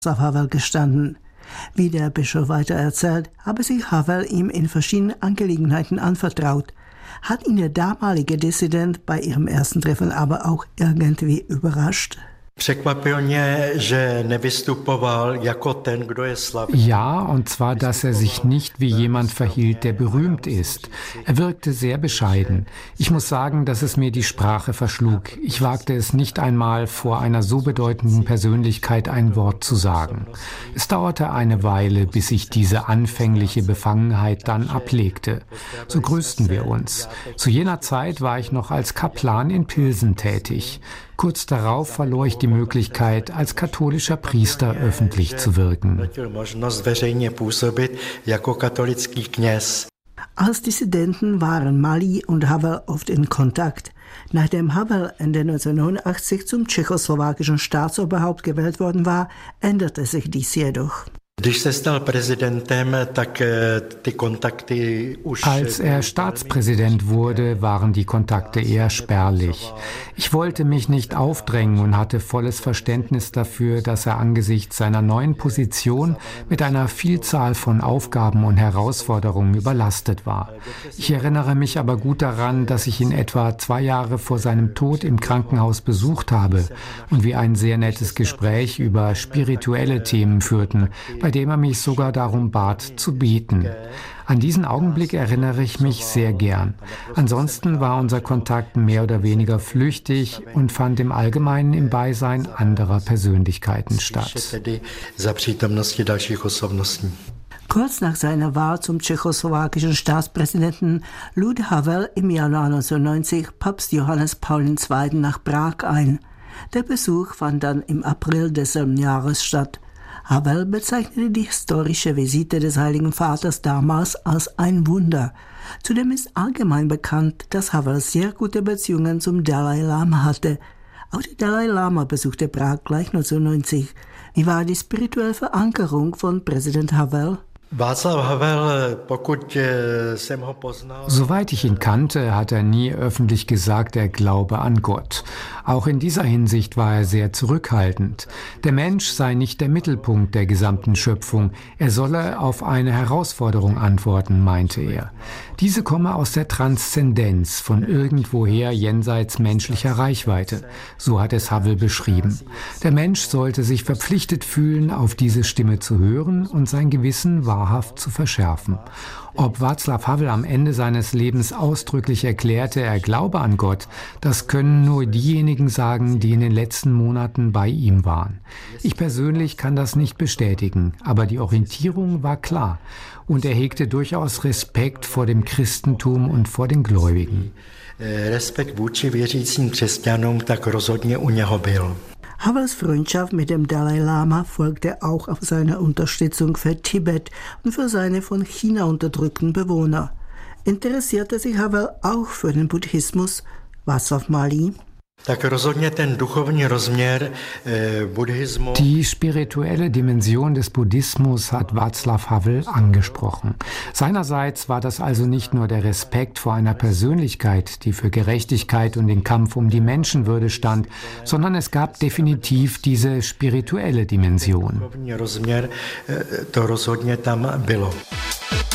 Havel gestanden. Wie der Bischof weiter erzählt, habe sich Havel ihm in verschiedenen Angelegenheiten anvertraut, hat ihn der damalige Dissident bei ihrem ersten Treffen aber auch irgendwie überrascht. Ja, und zwar, dass er sich nicht wie jemand verhielt, der berühmt ist. Er wirkte sehr bescheiden. Ich muss sagen, dass es mir die Sprache verschlug. Ich wagte es nicht einmal, vor einer so bedeutenden Persönlichkeit ein Wort zu sagen. Es dauerte eine Weile, bis ich diese anfängliche Befangenheit dann ablegte. So grüßten wir uns. Zu jener Zeit war ich noch als Kaplan in Pilsen tätig. Kurz darauf verlor ich die Möglichkeit, als katholischer Priester öffentlich zu wirken. Als Dissidenten waren Mali und Havel oft in Kontakt. Nachdem Havel Ende 1989 zum tschechoslowakischen Staatsoberhaupt gewählt worden war, änderte sich dies jedoch. Als er Staatspräsident wurde, waren die Kontakte eher spärlich. Ich wollte mich nicht aufdrängen und hatte volles Verständnis dafür, dass er angesichts seiner neuen Position mit einer Vielzahl von Aufgaben und Herausforderungen überlastet war. Ich erinnere mich aber gut daran, dass ich ihn etwa 2 Jahre vor seinem Tod im Krankenhaus besucht habe und wir ein sehr nettes Gespräch über spirituelle Themen führten, bei dem er mich sogar darum bat, zu beten. An diesen Augenblick erinnere ich mich sehr gern. Ansonsten war unser Kontakt mehr oder weniger flüchtig und fand im Allgemeinen im Beisein anderer Persönlichkeiten statt. Kurz nach seiner Wahl zum tschechoslowakischen Staatspräsidenten lud Havel im Januar 1990 Papst Johannes Paul II. Nach Prag ein. Der Besuch fand dann im April desselben Jahres statt. Havel bezeichnete die historische Visite des Heiligen Vaters damals als ein Wunder. Zudem ist allgemein bekannt, dass Havel sehr gute Beziehungen zum Dalai Lama hatte. Auch der Dalai Lama besuchte Prag gleich 1990. Wie war die spirituelle Verankerung von Präsident Havel? Soweit ich ihn kannte, hat er nie öffentlich gesagt, er glaube an Gott. Auch in dieser Hinsicht war er sehr zurückhaltend. Der Mensch sei nicht der Mittelpunkt der gesamten Schöpfung. Er solle auf eine Herausforderung antworten, meinte er. Diese komme aus der Transzendenz, von irgendwoher jenseits menschlicher Reichweite. So hat es Havel beschrieben. Der Mensch sollte sich verpflichtet fühlen, auf diese Stimme zu hören und sein Gewissen wahrhaft zu verschärfen. Ob Václav Havel am Ende seines Lebens ausdrücklich erklärte, er glaube an Gott, das können nur diejenigen sagen, die in den letzten Monaten bei ihm waren. Ich persönlich kann das nicht bestätigen, aber die Orientierung war klar und er hegte durchaus Respekt vor dem Christentum und vor den Gläubigen. Respekt vůči věřícím křesťanům tak rozhodně u něho byl. Havels Freundschaft mit dem Dalai Lama folgte auch auf seine Unterstützung für Tibet und für seine von China unterdrückten Bewohner. Interessierte sich Havel auch für den Buddhismus? Václav Malý? Die spirituelle Dimension des Buddhismus hat Václav Havel angesprochen. Seinerseits war das also nicht nur der Respekt vor einer Persönlichkeit, die für Gerechtigkeit und den Kampf um die Menschenwürde stand, sondern es gab definitiv diese spirituelle Dimension.